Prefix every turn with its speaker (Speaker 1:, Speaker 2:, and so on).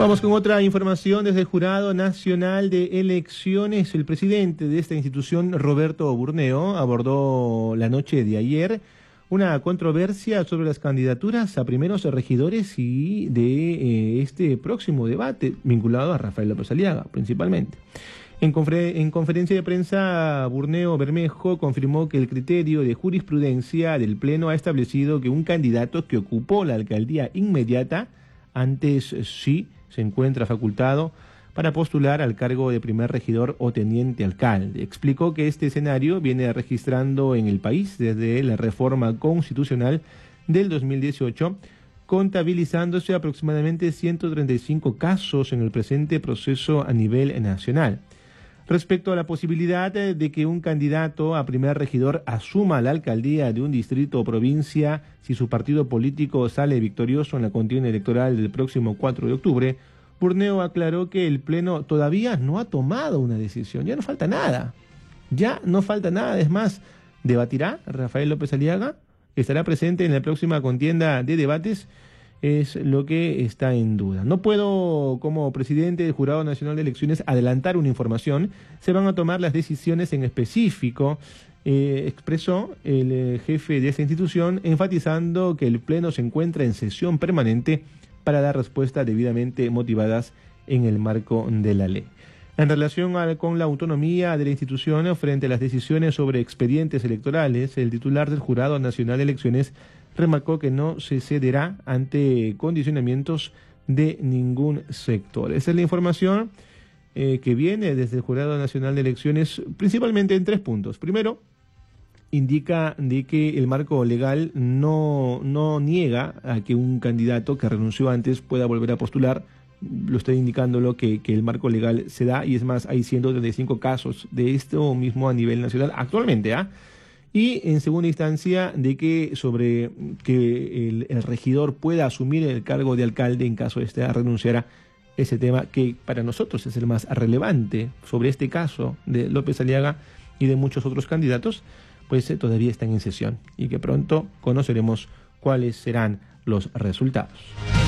Speaker 1: Vamos con otra información desde el Jurado Nacional de Elecciones. El presidente de esta institución, Roberto Burneo, abordó la noche de ayer una controversia sobre las candidaturas a primeros regidores y de este próximo debate vinculado a Rafael López Aliaga, principalmente. En conferencia de prensa, Burneo Bermejo confirmó que el criterio de jurisprudencia del Pleno ha establecido que un candidato que ocupó la alcaldía inmediata antes sí se encuentra facultado para postular al cargo de primer regidor o teniente alcalde. Explicó que este escenario viene registrando en el país desde la reforma constitucional del 2018, contabilizándose aproximadamente 135 casos en el presente proceso a nivel nacional. Respecto a la posibilidad de que un candidato a primer regidor asuma la alcaldía de un distrito o provincia si su partido político sale victorioso en la contienda electoral del próximo 4 de octubre, Burneo aclaró que el Pleno todavía no ha tomado una decisión. Ya no falta nada. Es más, ¿debatirá Rafael López Aliaga? ¿Estará presente en la próxima contienda de debates? Es lo que está en duda. No puedo, como presidente del Jurado Nacional de Elecciones, adelantar una información. Se van a tomar las decisiones en específico, expresó el jefe de esa institución, enfatizando que el Pleno se encuentra en sesión permanente para dar respuestas debidamente motivadas en el marco de la ley. En relación con la autonomía de la institución frente a las decisiones sobre expedientes electorales, el titular del Jurado Nacional de Elecciones remarcó que no se cederá ante condicionamientos de ningún sector. Esa es la información que viene desde el Jurado Nacional de Elecciones, principalmente en 3 puntos. Primero, indica de que el marco legal no niega a que un candidato que renunció antes pueda volver a postular. Lo está indicando que el marco legal se da, y es más, hay 135 casos de esto mismo a nivel nacional actualmente, Y en segunda instancia, de que sobre que el regidor pueda asumir el cargo de alcalde en caso de este renunciara, ese tema que para nosotros es el más relevante sobre este caso de López Aliaga y de muchos otros candidatos, pues todavía están en sesión y que pronto conoceremos cuáles serán los resultados.